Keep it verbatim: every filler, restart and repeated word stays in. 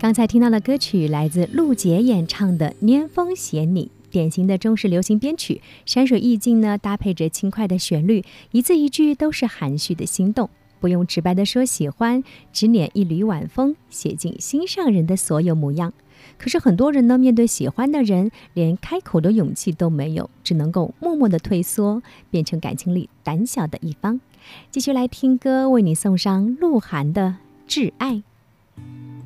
刚才听到的歌曲来自陆杰演唱的《拈风写你》，典型的中式流行编曲，山水意境呢搭配着轻快的旋律，一字一句都是含蓄的心动，不用直白的说喜欢，只捻一缕晚风，写进心上人的所有模样。可是很多人呢，面对喜欢的人，连开口的勇气都没有，只能够默默的退缩，变成感情里胆小的一方。继续来听歌，为你送上鹿晗的《挚爱》。